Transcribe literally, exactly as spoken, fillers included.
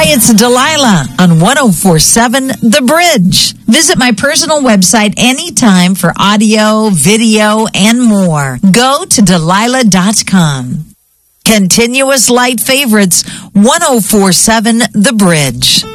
Hi, it's Delilah on one oh four point seven The Bridge. Visit my personal website anytime for audio, video, and more. Go to Delilah dot com. Continuous light favorites, one oh four point seven The Bridge.